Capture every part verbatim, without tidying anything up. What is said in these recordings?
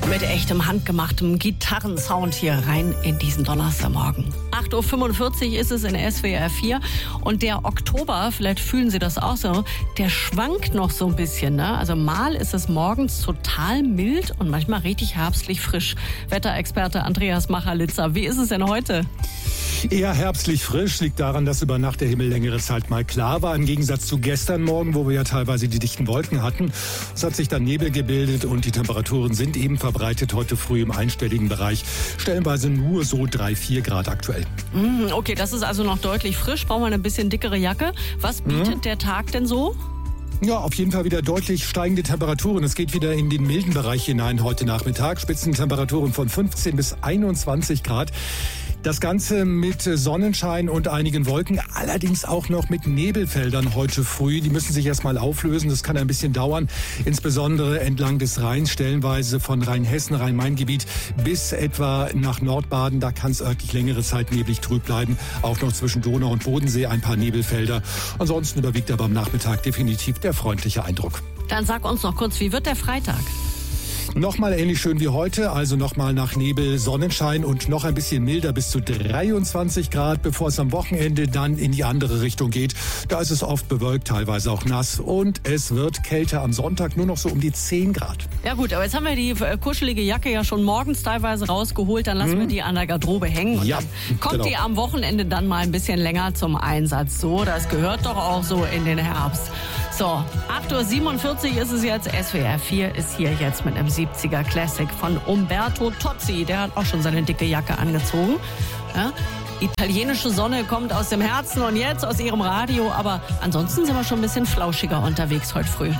Mit echtem, handgemachtem Gitarrensound hier rein in diesen Donnerstagmorgen. acht Uhr fünfundvierzig ist es in S W R vier und der Oktober, vielleicht fühlen Sie das auch so, der schwankt noch so ein bisschen. Ne? Also mal ist es morgens total mild und manchmal richtig herbstlich frisch. Wetterexperte Andreas Machalitzer, wie ist es denn heute? Eher herbstlich frisch, liegt daran, dass über Nacht der Himmel längere Zeit mal klar war. Im Gegensatz zu gestern Morgen, wo wir ja teilweise die dichten Wolken hatten. Es hat sich dann Nebel gebildet und die Temperaturen sind eben verbreitet heute früh im einstelligen Bereich. Stellenweise nur so drei, vier Grad aktuell. Okay, das ist also noch deutlich frisch. Brauchen wir eine bisschen dickere Jacke. Was bietet mhm. der Tag denn so? Ja, auf jeden Fall wieder deutlich steigende Temperaturen. Es geht wieder in den milden Bereich hinein heute Nachmittag. Spitzentemperaturen von fünfzehn bis einundzwanzig Grad. Das Ganze mit Sonnenschein und einigen Wolken, allerdings auch noch mit Nebelfeldern heute früh. Die müssen sich erstmal auflösen, das kann ein bisschen dauern. Insbesondere entlang des Rheins, stellenweise von Rheinhessen, Rhein-Main-Gebiet bis etwa nach Nordbaden. Da kann es örtlich längere Zeit neblig trüb bleiben. Auch noch zwischen Donau und Bodensee ein paar Nebelfelder. Ansonsten überwiegt aber am Nachmittag definitiv der freundliche Eindruck. Dann sag uns noch kurz, wie wird der Freitag? Nochmal ähnlich schön wie heute, also nochmal nach Nebel, Sonnenschein und noch ein bisschen milder bis zu dreiundzwanzig Grad, bevor es am Wochenende dann in die andere Richtung geht. Da ist es oft bewölkt, teilweise auch nass und es wird kälter am Sonntag, nur noch so um die zehn Grad. Ja gut, aber jetzt haben wir die kuschelige Jacke ja schon morgens teilweise rausgeholt, dann lassen hm. wir die an der Garderobe hängen und ja, dann kommt genau. die am Wochenende dann mal ein bisschen länger zum Einsatz. So, das gehört doch auch so in den Herbst. So, acht Uhr siebenundvierzig ist es jetzt, S W R vier ist hier jetzt mit einem siebziger Classic von Umberto Tozzi. Der hat auch schon seine dicke Jacke angezogen. Ja? Italienische Sonne kommt aus dem Herzen und jetzt aus ihrem Radio. Aber ansonsten sind wir schon ein bisschen flauschiger unterwegs heute früh.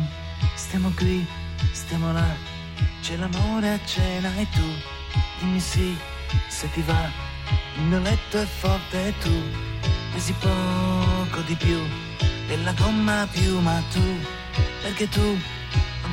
Stiamo qui, stiamo là, c'è l'amore a cena e tu dimmi sì, se ti va, il mio letto è forte e tu pesi poco di più della gomma piuma tu, perché tu